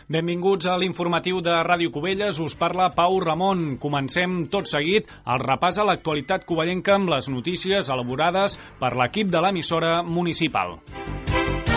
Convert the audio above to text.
Benvinguts a l'informatiu de Ràdio Cubelles, us parla Pau Ramon. Comencem tot seguit el repàs a l'actualitat covellenca amb les notícies elaborades per l'equip de l'emissora municipal.